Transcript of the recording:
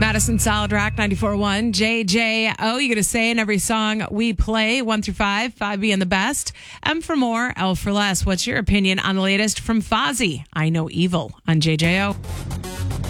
Madison Solid Rock 94.1 JJO. You get a say in every song we play, 1 through 5, 5 being the best. M for more, L for less. What's your opinion on the latest from Fozzy? I Know Evil on JJO.